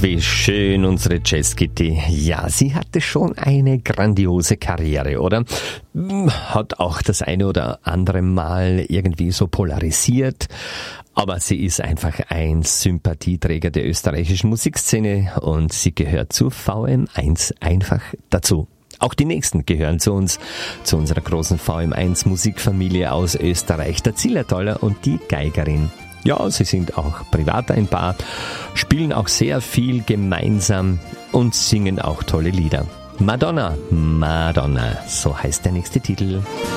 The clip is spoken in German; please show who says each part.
Speaker 1: wie schön unsere Jazzkitty. Ja, sie hatte schon eine grandiose Karriere, oder? Hat auch das eine oder andere Mal irgendwie so polarisiert. Aber sie ist einfach ein Sympathieträger der österreichischen Musikszene und sie gehört zu VM1 einfach dazu. Auch die nächsten gehören zu uns, zu unserer großen VM1 Musikfamilie aus Österreich, der Zillertaler und die Geigerin. Ja, sie sind auch privat ein Paar, spielen auch sehr viel gemeinsam und singen auch tolle Lieder. Madonna, Madonna, so heißt der nächste Titel.